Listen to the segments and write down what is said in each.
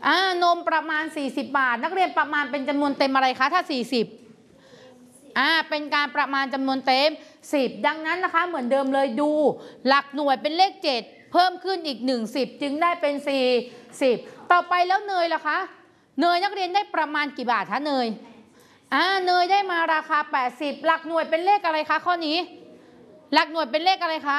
นมประมาณ40 บาทนักเรียนประมาณเป็นจำนวนเต็มอะไรคะถ้า40เป็นการประมาณจำนวนเต็ม10ดังนั้นนะคะเหมือนเดิมเลยดูหลักหน่วยเป็นเลข7เพิ่มขึ้นอีก1 10จึงได้เป็น40ต่อไปแล้วเนยล่ะคะเนยนักเรียนได้ประมาณกี่บาทคะเนยเนยได้มาราคา80หลักหน่วยเป็นเลขอะไรคะข้อนี้หลักหน่วยเป็นเลขอะไรคะ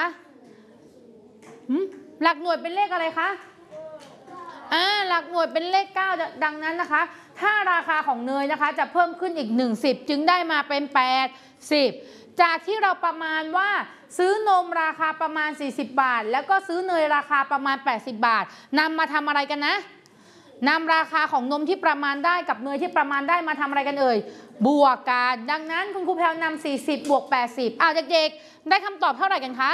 หลักหน่วยเป็นเลขอะไรคะหลักหน่วยเป็นเลข9ดังนั้นนะคะถ้าราคาของเนยนะคะจะเพิ่มขึ้นอีก10จึงได้มาเป็น80จากที่เราประมาณว่าซื้อนมราคาประมาณ40 บาทแล้วก็ซื้อเนยราคาประมาณ80 บาทนำมาทำอะไรกันนะนำราคาของนมที่ประมาณได้กับเนยที่ประมาณได้มาทำอะไรกันเอ่ยบวกกันดังนั้นคุณครูแพลวนำ40บวก80เด็กๆได้คำตอบเท่าไหร่กันคะ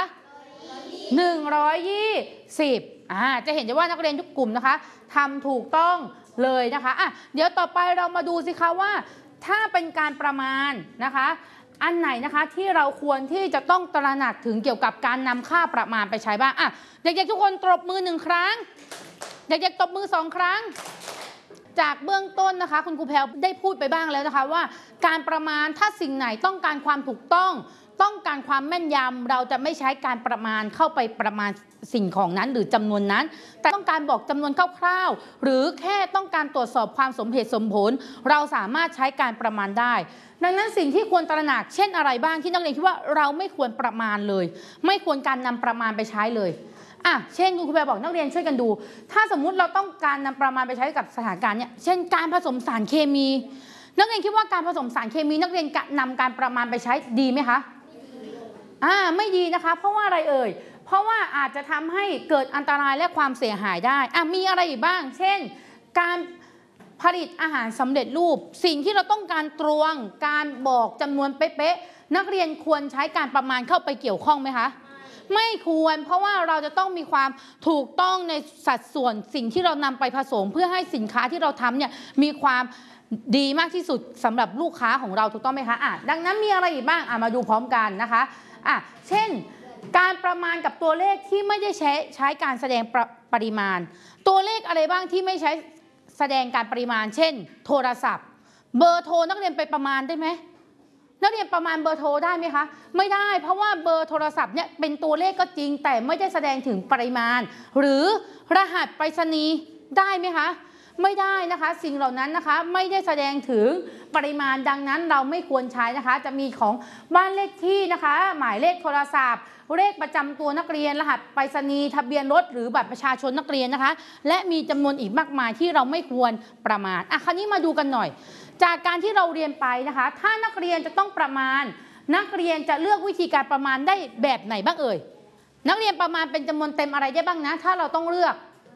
120จะเห็นได้ว่านักเรียนทุกกลุ่มนะคะทำถูกต้องเลยนะคะเดี๋ยวต่อไปเรามาดูสิคะว่าถ้าเป็นการประมาณนะคะอันไหนนะคะที่เราควรที่จะต้องตระหนักถึงเกี่ยวกับการนำค่าประมาณไปใช้บ้างเด็กๆทุกคนตบมือ1 ครั้งเด็กๆตบมือ2 ครั้งจากเบื้องต้นนะคะคุณครูแพลวได้พูดไปบ้างแล้วนะคะว่าการประมาณถ้าสิ่งไหนต้องการความถูกต้องการความแม่นยำเราจะไม่ใช้การประมาณเข้าไปประมาณสิ่งของนั้นหรือจำนวนนั้นแต่ต้องการบอกจำนวนคร่าวๆหรือแค่ต้องการตรวจสอบความสมเหตุสมผลเราสามารถใช้การประมาณได้ดังนั้นสิ่งที่ควรตระหนักเช่นอะไรบ้างที่นักเรียนคิดว่าเราไม่ควรประมาณเลยไม่ควรการนำประมาณไปใช้เลยเช่นคุณครูแพรบอกนักเรียนช่วยกันดูถ้าสมมุติเราต้องการนำประมาณไปใช้กับสถานการณ์เนี่ยเช่นการผสมสารเคมีนักเรียนคิดว่าการผสมสารเคมีนักเรียนนำการประมาณไปใช้ดีไหมคะไม่ดีนะคะเพราะว่าอะไรเอ่ยเพราะว่าอาจจะทำให้เกิดอันตรายและความเสียหายได้มีอะไรอีกบ้างเช่นการผลิตอาหารสำเร็จรูปสิ่งที่เราต้องการตวงการบอกจำนวนเป๊ะๆนักเรียนควรใช้การประมาณเข้าไปเกี่ยวข้องไหมคะไม่ควรเพราะว่าเราจะต้องมีความถูกต้องในสัดส่วนสิ่งที่เรานำไปผสมเพื่อให้สินค้าที่เราทำเนี่ยมีความดีมากที่สุดสำหรับลูกค้าของเราถูกต้องไหมคะดังนั้นมีอะไรอีกบ้างมาดูพร้อมกันนะคะเช่นการประมาณกับตัวเลขที่ไม่ได้ใช้การแสดงปริมาณตัวเลขอะไรบ้างที่ไม่ใช้แสดงการปริมาณเช่นโทรศัพท์เบอร์โทรนักเรียนไปประมาณได้ไหมนักเรียนประมาณเบอร์โทรได้ไหมคะไม่ได้เพราะว่าเบอร์โทรศัพท์เนี่ยเป็นตัวเลขก็จริงแต่ไม่ได้แสดงถึงปริมาณหรือรหัสไปรษณีย์ได้ไหมคะไม่ได้นะคะสิ่งเหล่านั้นนะคะไม่ได้แสดงถึงปริมาณดังนั้นเราไม่ควรใช้นะคะจะมีของบ้านเลขที่นะคะหมายเลขโทรศัพท์เลขประจำตัวนักเรียนรหัสไปรษณีย์ทะเบียนรถหรือบัตรประชาชนนักเรียนนะคะและมีจำนวนอีกมากมายที่เราไม่ควรประมาณคราวนี้มาดูกันหน่อยจากการที่เราเรียนไปนะคะถ้านักเรียนจะต้องประมาณนักเรียนจะเลือกวิธีการประมาณได้แบบไหนบ้างเอ่ยนักเรียนประมาณเป็นจำนวนเต็มอะไรได้บ้างนะถ้าเราต้องเลือก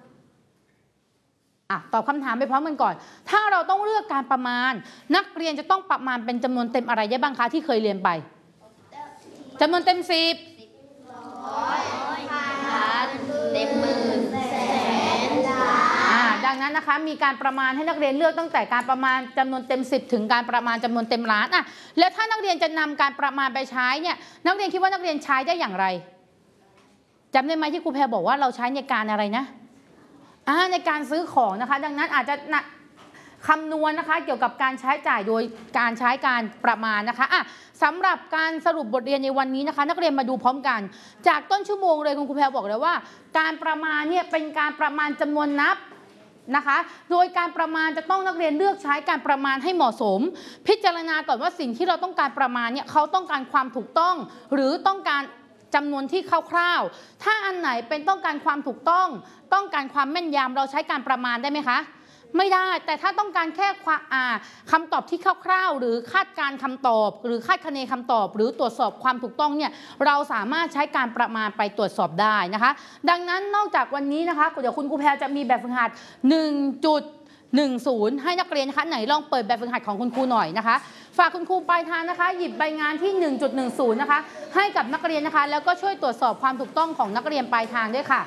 ตอบคำถามไปพร้อมกันก่อนถ้าเราต้องเลือกการประมาณนักเรียนจะต้องประมาณเป็นจำนวนเต็มอะไรได้บ้างคะที่เคยเรียนไปจำนวนเต็ม10 100,000,000เต็มหมื่นแสนล้านดังนั้นนะคะมีการประมาณให้นักเรียนเลือกตั้งแต่การประมาณจำนวนเต็ม10ถึงการประมาณจำนวนเต็มล้านแล้วถ้านักเรียนจะนำการประมาณไปใช้เนี่ยนักเรียนคิดว่านักเรียนใช้ได้อย่างไรจำได้ไหมที่ครูแพรบอกว่าเราใช้ในการอะไรนะในการซื้อของนะคะดังนั้นอาจจะคำนวณนะคะเกี่ยวกับการใช้จ่ายโดยการใช้การประมาณนะคะสำหรับการสรุปบทเรียนในวันนี้นะคะนักเรียนมาดูพร้อมกันจากต้นชั่วโมงเลยคุณครูแพรบอกเลยว่าการประมาณเนี่ยเป็นการประมาณจำนวนนับนะคะโดยการประมาณจะต้องนักเรียนเลือกใช้การประมาณให้เหมาะสมพิจารณาก่อนว่าสิ่งที่เราต้องการประมาณเนี่ยเขาต้องการความถูกต้องหรือต้องการจำนวนที่คร่าวๆถ้าอันไหนเป็นต้องการความถูกต้องการความแม่นยำเราใช้การประมาณได้ไหมคะไม่ได้แต่ถ้าต้องการแค่คำตอบที่คร่าวๆหรือคาดการคำตอบหรือคาดคะเนคำตอบหรือตรวจสอบความถูกต้องเนี่ยเราสามารถใช้การประมาณไปตรวจสอบได้นะคะดังนั้นนอกจากวันนี้นะคะเดี๋ยวคุณครูแพรจะมีแบบฝึกหัด 1.10 ให้นักเรียนนะคะไหนลองเปิดแบบฝึกหัดของคุณครูหน่อยนะคะฝากคุณครูปลายทางนะคะหยิบใบงานที่ 1.10 นะคะให้กับนักเรียนนะคะแล้วก็ช่วยตรวจสอบความถูกต้องของนักเรียนปลายทางด้วยค่ะ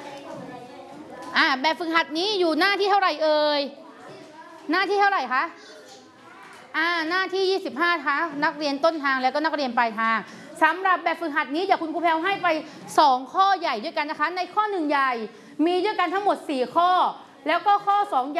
แบบฝึกหัดนี้อยู่หน้าที่เท่าไหร่เอ่ยหน้าที่เท่าไหร่คะหน้าที่25คะนักเรียนต้นทางแล้วก็นักเรียนปลายทางสำหรับแบบฝึกหัดนี้เดี๋ยวคุณครูแพรให้ไป2ข้อใหญ่ด้วยกันนะคะในข้อ1ใหญ่มีด้วยกันทั้งหมด4ข้อแล้วก็ข้อ2ใหญ่